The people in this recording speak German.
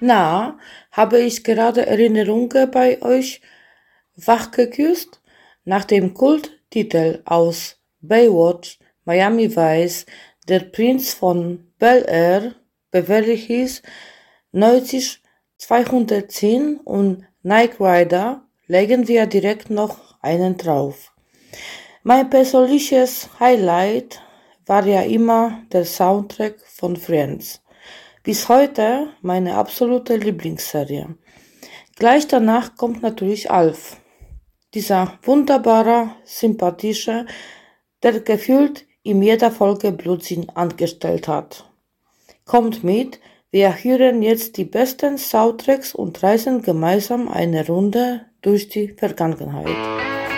Na, habe ich gerade Erinnerungen bei euch wachgeküsst? Nach dem Kulttitel aus Baywatch, Miami Vice, der Prinz von Bel-Air, Beverly Hills 90210 und Knight Rider legen wir direkt noch einen drauf. Mein persönliches Highlight war ja immer der Soundtrack von Friends. Bis heute meine absolute Lieblingsserie. Gleich danach kommt natürlich Alf, dieser wunderbare, sympathische, der gefühlt in jeder Folge Blödsinn angestellt hat. Kommt mit, wir hören jetzt die besten Soundtracks und reisen gemeinsam eine Runde durch die Vergangenheit.